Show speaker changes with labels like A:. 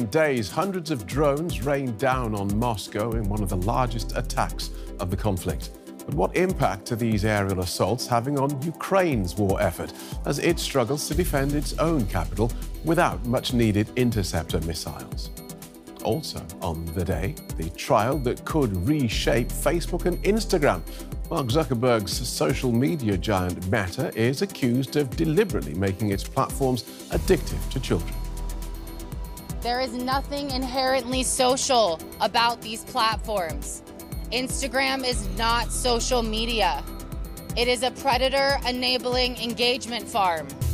A: recent days, hundreds of drones rained down on Moscow in one of the largest attacks of the conflict. But what impact are these aerial assaults having on Ukraine's war effort as it struggles to defend its own capital without much needed interceptor missiles? Also on the day, the trial that could reshape Facebook and Instagram. Mark Zuckerberg's social media giant Meta is accused of deliberately making its platforms addictive to children.
B: There is nothing inherently social about these platforms. Instagram is not social media. It is a predator-enabling engagement farm.